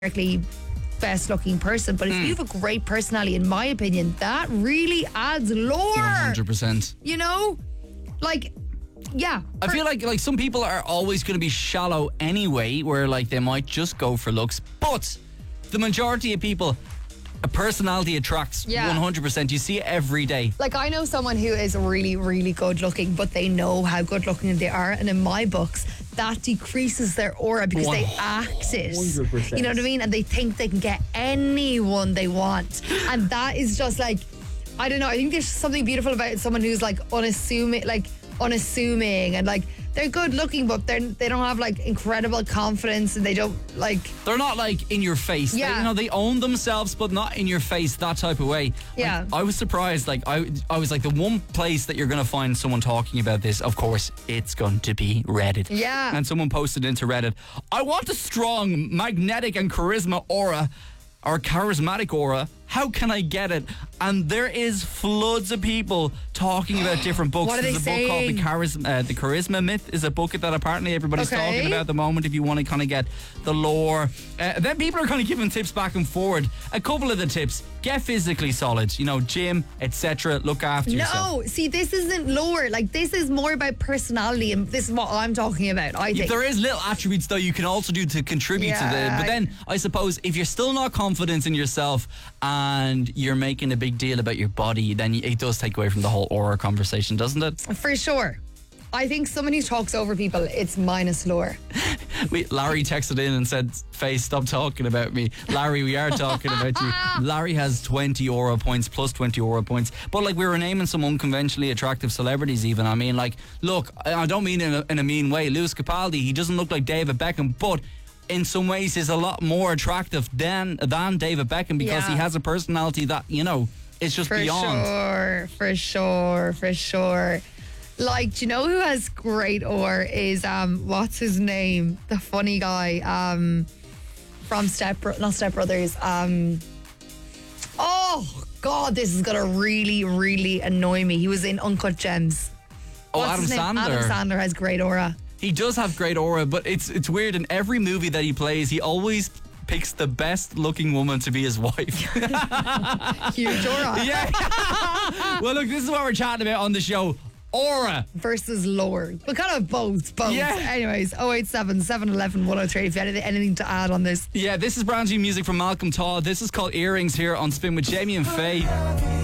best looking person, but if you have a great personality, in my opinion, that really adds lore. 100%. You know? Like, yeah. I feel like some people are always going to be shallow anyway, where like they might just go for looks, but the majority of people, a personality attracts 100%. You see it every day. Like, I know someone who is really, really good looking, but they know how good looking they are, and in my books, that decreases their aura because they act it. 100%. You know what I mean? And they think they can get anyone they want. And that is just like, I don't know, I think there's something beautiful about someone who's like unassuming and like they're good looking, but they don't have like incredible confidence, and they don't like, they're not like in your face. Yeah. They own themselves, but not in your face, that type of way. Yeah. Like, I was surprised. Like I was like, the one place that you're going to find someone talking about this, of course, it's going to be Reddit. Yeah. And someone posted into Reddit, I want a strong, magnetic and charismatic aura. How can I get it? And there is floods of people talking about different books. What are they There's a book called The Charisma Myth is a book that apparently everybody's talking about at the moment if you want to kind of get the lore. Then people are kind of giving tips back and forward. A couple of the tips: get physically solid, gym, etc. Look after yourself. No, see, this isn't lore. Like, this is more about personality, and this is what I'm talking about, I think. There is little attributes, though, you can also do to contribute to the... But then, I suppose, if you're still not confident in yourself and you're making a big deal about your body, then it does take away from the whole aura conversation, doesn't it? For sure. I think someone who talks over people, it's minus lore. Larry texted in and said, Faye, stop talking about me. Larry, we are talking about you. Larry has 20 aura points, plus 20 aura points. But like, we were naming some unconventionally attractive celebrities even. I mean, like, look, I don't mean in a mean way. Lewis Capaldi, he doesn't look like David Beckham, but in some ways is a lot more attractive than David Beckham because he has a personality that, it's just beyond. For sure. Like, do you know who has great aura is, what's his name? The funny guy from not Step Brothers. Oh, God, this is going to really, really annoy me. He was in Uncut Gems. Adam Sandler. Adam Sandler has great aura. He does have great aura, but it's weird. In every movie that he plays, he always picks the best looking woman to be his wife. Huge aura. Yeah. Well, look, this is what we're chatting about on the show. Aura versus lore. But kind of both. Yeah. Anyways, 087 711 103 if you have anything to add on this. Yeah, this is brand new music from Malcolm Todd. This is called Earrings here on Spin with Jamie and Faye.